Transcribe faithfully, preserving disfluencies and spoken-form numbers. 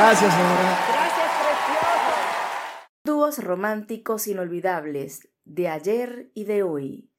Gracias, señora. Gracias, precioso. Dúos románticos inolvidables de ayer y de hoy.